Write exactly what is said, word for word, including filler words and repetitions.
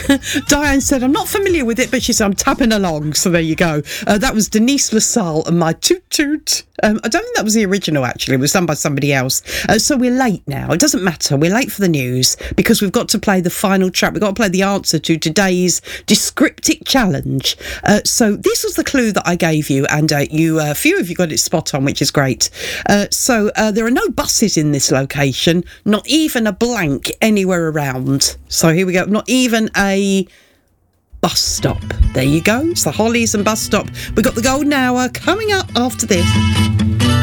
Diane said, I'm not familiar with it, but she said, I'm tapping along. So there you go. Uh, that was Denise LaSalle and My Toot Toot. Um, I don't think that was the original, actually. It was done by somebody else. Uh, so we're late now. It doesn't matter. We're late for the news because we've got to play the final track. We've got to play the answer to today's Descriptic Challenge. Uh, so this was the clue that I gave you, and uh, you, a uh, few of you got it spot on, which is great. Uh, so uh, there are no buses in this location, not even a blank anywhere around. So here we go. Not even a bus stop. There you go. It's the Hollies and bus stop. We've got the golden hour coming up after this.